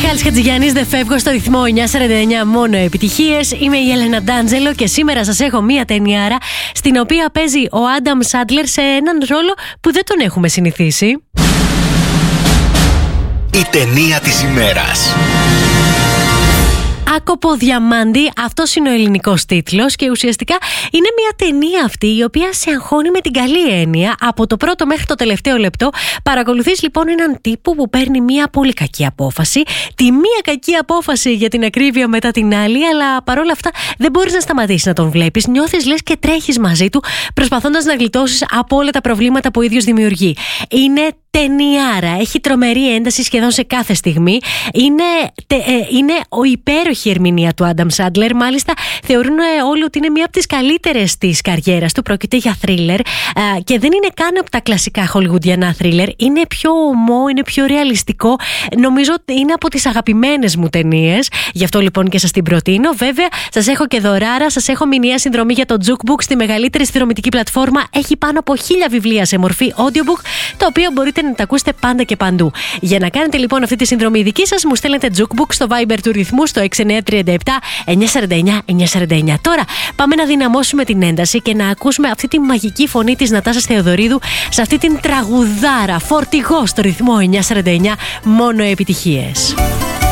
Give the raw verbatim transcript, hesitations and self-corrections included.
Μιχάλης Χατζηγιάννης, δεν φεύγω στο ρυθμό εννιά σαράντα εννιά, μόνο επιτυχίες. Είμαι η Έλενα Ντάντζελο και σήμερα σας έχω μία ταινιάρα στην οποία παίζει ο Άνταμ Σάντλερ σε έναν ρόλο που δεν τον έχουμε συνηθίσει. Η ταινία της ημέρας. Άκοπο Διαμάντι, αυτός είναι ο ελληνικός τίτλος και ουσιαστικά είναι μια ταινία αυτή η οποία σε αγχώνει με την καλή έννοια από το πρώτο μέχρι το τελευταίο λεπτό. Παρακολουθείς λοιπόν έναν τύπο που παίρνει μια πολύ κακή απόφαση, τη μία κακή απόφαση για την ακρίβεια μετά την άλλη, αλλά παρόλα αυτά δεν μπορείς να σταματήσεις να τον βλέπεις. Νιώθεις λες και τρέχεις μαζί του προσπαθώντας να γλιτώσεις από όλα τα προβλήματα που ο ίδιος δημιουργεί. Είναι ταινιάρα, έχει τρομερή ένταση σχεδόν σε κάθε στιγμή. Είναι, τε, ε, είναι ο υπέροχη ερμηνεία του Άνταμ Σάντλερ. Μάλιστα θεωρούν όλοι ότι είναι μία από τις καλύτερες της καριέρας του. Πρόκειται για θρίλερ ε, και δεν είναι καν από τα κλασικά χολιγουντιανά θρίλερ. Είναι πιο ομό, είναι πιο ρεαλιστικό. Νομίζω ότι είναι από τις αγαπημένες μου ταινίες. Γι' αυτό λοιπόν και σας την προτείνω. Βέβαια, σας έχω και δωράρα. Σας έχω μηνιαία συνδρομή για το Jukebook στη μεγαλύτερη συνδρομητική πλατφόρμα. Έχει πάνω από χίλια βιβλία σε μορφή audiobook, το οποίο μπορείτε να τα ακούσετε πάντα και παντού. Για να κάνετε λοιπόν αυτή τη συνδρομή δική σας, μου στέλνετε Jukebook στο Viber του ρυθμού στο έξι εννιά τρία επτά εννιά σαράντα εννιά εννιά σαράντα εννιά. Τώρα πάμε να δυναμώσουμε την ένταση και να ακούσουμε αυτή τη μαγική φωνή της Νατάσας Θεοδωρίδου σε αυτή την τραγουδάρα, φορτηγό στο ρυθμό εννιά σαράντα εννιά, μόνο επιτυχίες.